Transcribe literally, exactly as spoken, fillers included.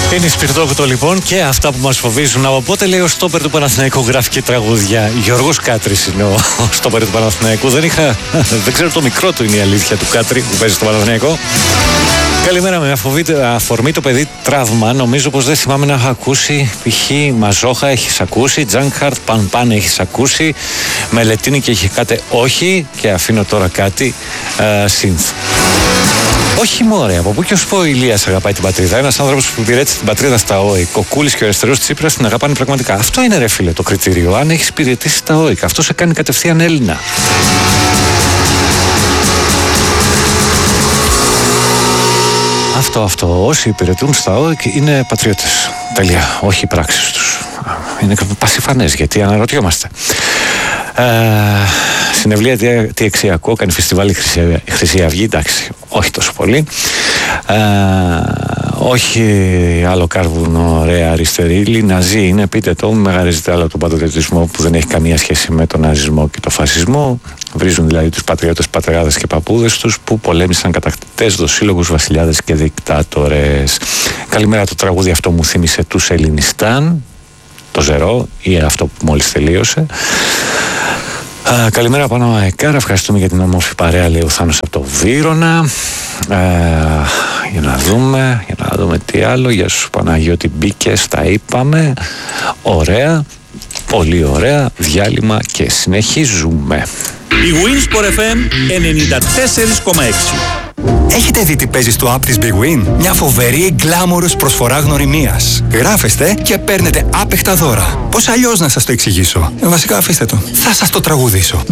Είναι σπιρτόκουτο λοιπόν και αυτά που μας φοβίζουν. Από πότε λέει ο στόπερ του Παναθηναϊκού γράφει και τραγούδια. Γιώργος Κάτρης είναι ο, ο στόπερ του Παναθηναϊκού. Δεν είχα, δεν ξέρω το μικρό του είναι η αλήθεια του Κάτρη που παίζει στο Παναθηναϊκό. Καλημέρα, με αφορμή το παιδί τραύμα. Νομίζω πως δεν θυμάμαι να έχω ακούσει. Π.χ. Μαζόχα έχεις ακούσει, Τζάνκχαρτ, Παν Παν έχεις ακούσει, Μελετίνη και έχει κάτι όχι. Και αφήνω τώρα κάτι uh, synth. Όχι μωρέ, από πού και ως πω ο Ηλίας αγαπάει την πατρίδα. Ένας άνθρωπος που υπηρέτησε την πατρίδα στα ΟΗΚ. Ο Κούλης και ο αριστερός Τσίπρας την αγαπάνε πραγματικά. Αυτό είναι ρε φίλε το κριτήριο. Αν έχεις υπηρετήσει τα ΟΗΚ, αυτό σε κάνει κατευθείαν Έλληνα. Αυτό, αυτό. Όσοι υπηρετούν στα ΟΗΚ είναι πατριώτες. Τέλεια. Όχι οι πράξεις τους. Είναι πασιφανές γιατί αναρωτιόμαστε. Ε, συνευλία τι εξιακό, κάνει φεστιβάλ η Χρυσή, Χρυσή Αυγή, εντάξει, όχι τόσο πολύ. Ε, όχι άλλο κάρβουνο, ωραία αριστερή, ναζί είναι, πείτε το, μεγαρίζεται άλλο τον πατριωτισμό που δεν έχει καμία σχέση με τον ναζισμό και τον φασισμό. Βρίζουν δηλαδή τους πατριώτες, πατεράδες και παππούδες τους που πολέμησαν κατακτητές, δοσύλλογους, βασιλιάδες και δικτάτορες. Καλημέρα, το τραγούδι αυτό μου θύμισε τους Ελληνιστάν, το Ζερό ή αυτό που μόλις τελείωσε. Uh, καλημέρα πάνω Αεκάρα, ευχαριστούμε για την όμορφη παρέα, λέει ο Θάνος από το Βύρωνα. Uh, για να δούμε, για να δούμε τι άλλο. Γεια σου Παναγιώτη, μπήκες, τα είπαμε. Ωραία, πολύ ωραία. Διάλειμμα και συνεχίζουμε. Η Winsport εφ εμ ενενήντα τέσσερα κόμμα έξι. Έχετε δει τι παίζει στο app της Big Win? Μια φοβερή γκλάμορος προσφορά γνωριμίας. Γράφεστε και παίρνετε άπεχτα δώρα. Πώς αλλιώς να σας το εξηγήσω? Ε, βασικά αφήστε το. Θα σας το τραγουδήσω.